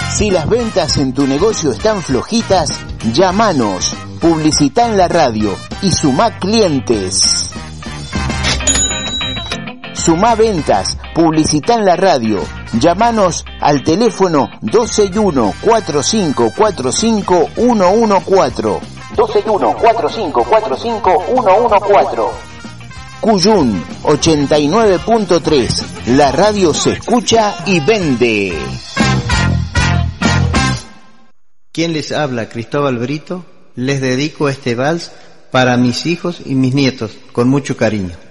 Si las ventas en tu negocio están flojitas, llámanos, publicita en la radio y sumá clientes. Sumá ventas, publicita en la radio. Llámanos al teléfono 261-4545-114. 261-4545-114. Cuyún 89.3. La radio se escucha y vende. ¿Quién les habla? Cristóbal Brito. Les dedico este vals para mis hijos y mis nietos, con mucho cariño.